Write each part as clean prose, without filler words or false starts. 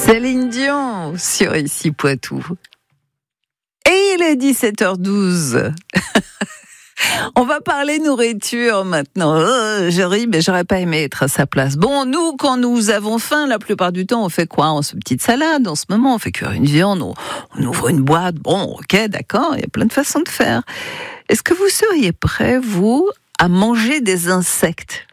Céline Dion sur Ici Poitou. Et il est 17h12. On va parler nourriture maintenant. Je ris, mais j'aurais pas aimé être à sa place. Bon, nous, quand nous avons faim, la plupart du temps, on fait quoi? On se fait une petite salade. En ce moment, on fait cuire une viande, on ouvre une boîte. Bon, ok, d'accord, il y a plein de façons de faire. Est-ce que vous seriez prêt, vous, à manger des insectes?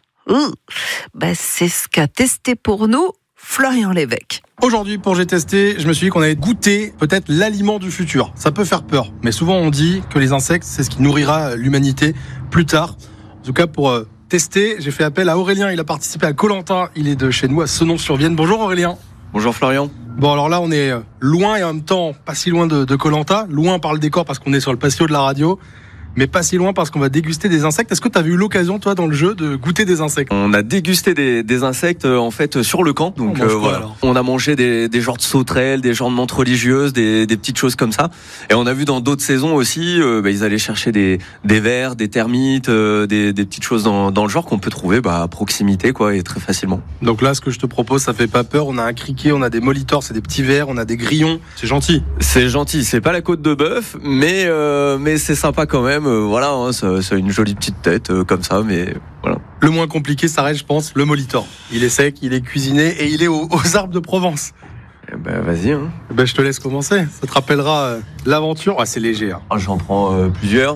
C'est ce qu'a testé pour nous Florian Lévesque. Aujourd'hui, pour J'ai testé, je me suis dit qu'on allait goûter peut-être l'aliment du futur. Ça peut faire peur, mais souvent on dit que les insectes, c'est ce qui nourrira l'humanité plus tard. En tout cas, pour tester, j'ai fait appel à Aurélien. Il a participé à Koh-Lanta. Il est de chez nous, à Senon-sur-Vienne. Bonjour Aurélien. Bonjour Florian. Bon, alors là, on est loin et en même temps pas si loin de Koh-Lanta. Loin par le décor parce qu'on est sur le patio de la radio. Mais pas si loin parce qu'on va déguster des insectes. Est-ce que tu as eu l'occasion, toi, dans le jeu, de goûter des insectes? On a dégusté des insectes, en fait, sur le camp. Donc, voilà. On a mangé des genres de sauterelles, des genres de menthes religieuses, des petites choses comme ça. Et on a vu dans d'autres saisons aussi, ils allaient chercher des vers, des termites, des petites choses dans le genre qu'on peut trouver à proximité, quoi, et très facilement. Donc là, ce que je te propose, ça fait pas peur. On a un criquet, on a des molitors, c'est des petits vers, on a des grillons. C'est gentil. C'est gentil. C'est pas la côte de bœuf, mais c'est sympa quand même. Voilà, ça a une jolie petite tête comme ça, mais voilà. Le moins compliqué, ça reste, je pense, le molitor. Il est sec, il est cuisiné et il est aux arbres de Provence. Vas-y. Je te laisse commencer. Ça te rappellera l'aventure. C'est léger. J'en prends plusieurs.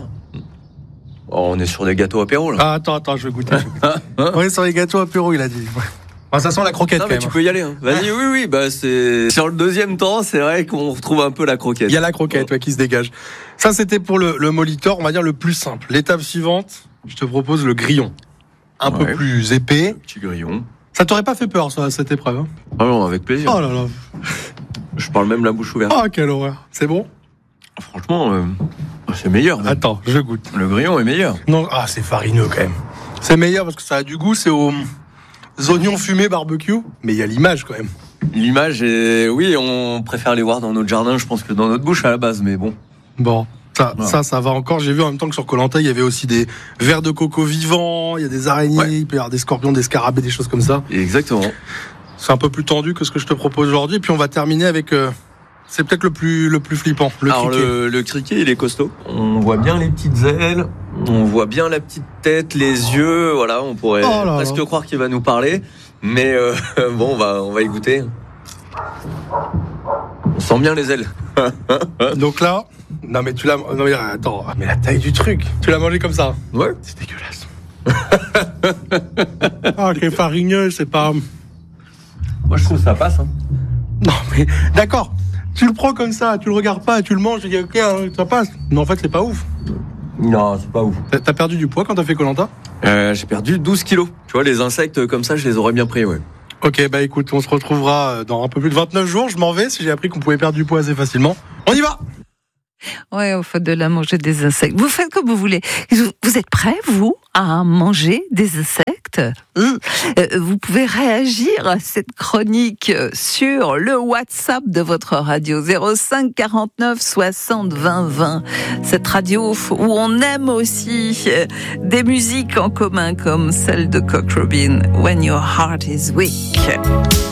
On est sur des gâteaux apéro là. Attends, je vais goûter. On est sur les gâteaux apéro, il a dit. Ça sent la croquette. Non, mais tu peux y aller. Vas-y, oui. C'est sur le deuxième temps, c'est vrai qu'on retrouve un peu la croquette. Il y a la croquette qui se dégage. Ça, c'était pour le molitor, on va dire le plus simple. L'étape suivante, je te propose le grillon. Un peu plus épais. Le petit grillon. Ça t'aurait pas fait peur, ça, cette épreuve? Ah non, avec plaisir. Oh là là. Je parle même la bouche ouverte. Oh, quelle horreur. C'est bon? Franchement, c'est meilleur. Même. Attends, je goûte. Le grillon est meilleur. Non, c'est farineux quand même. C'est meilleur parce que ça a du goût, c'est aux oignons fumés barbecue. Mais il y a l'image quand même. L'image est... Oui, on préfère les voir dans notre jardin, je pense, que dans notre bouche à la base, mais bon. Bon, ça va encore. J'ai vu en même temps que sur Koh-Lanta, il y avait aussi des vers de coco vivants, il y a des araignées, il peut y avoir des scorpions, des scarabées, des choses comme ça. Exactement. C'est un peu plus tendu que ce que je te propose aujourd'hui. Et puis on va terminer avec... c'est peut-être le plus flippant, le criquet. Le criquet, il est costaud. On voit bien les petites ailes, on voit bien la petite tête, les yeux. Voilà, on pourrait presque croire qu'il va nous parler. Mais on va y goûter. On sent bien les ailes. Donc là, attends, mais la taille du truc, tu l'as mangé comme ça? Ouais. C'est dégueulasse. Quel farineux, c'est pas... Moi, je trouve que ça passe. Non, mais d'accord. Tu le prends comme ça, tu le regardes pas, tu le manges, tu dis ok, ça passe. Mais en fait, c'est pas ouf. Non, c'est pas ouf. T'as perdu du poids quand t'as fait Koh-Lanta? J'ai perdu 12 kilos. Tu vois, les insectes comme ça, je les aurais bien pris, ouais. Ok, écoute, on se retrouvera dans un peu plus de 29 jours. Je m'en vais si j'ai appris qu'on pouvait perdre du poids assez facilement. On y va! Ouais, au fait de la manger des insectes. Vous faites comme vous voulez. Vous êtes prêts, vous, à manger des insectes? Vous pouvez réagir à cette chronique sur le WhatsApp de votre radio 05 49 60 20 20. Cette radio où on aime aussi des musiques en commun comme celle de Cock Robin, When Your Heart is Weak.